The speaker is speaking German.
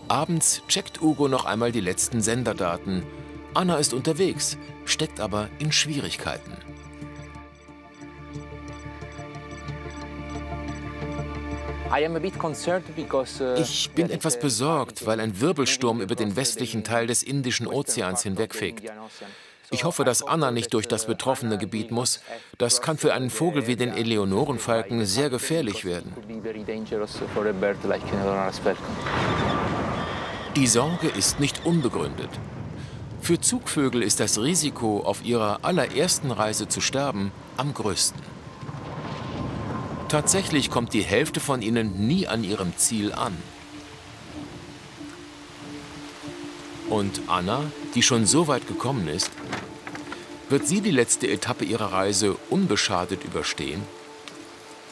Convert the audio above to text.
Abends checkt Ugo noch einmal die letzten Senderdaten. Anna ist unterwegs, steckt aber in Schwierigkeiten. Ich bin etwas besorgt, weil ein Wirbelsturm über den westlichen Teil des Indischen Ozeans hinwegfegt. Ich hoffe, dass Anna nicht durch das betroffene Gebiet muss. Das kann für einen Vogel wie den Eleonorenfalken sehr gefährlich werden. Die Sorge ist nicht unbegründet. Für Zugvögel ist das Risiko, auf ihrer allerersten Reise zu sterben, am größten. Tatsächlich kommt die Hälfte von ihnen nie an ihrem Ziel an. Und Anna, die schon so weit gekommen ist, wird sie die letzte Etappe ihrer Reise unbeschadet überstehen?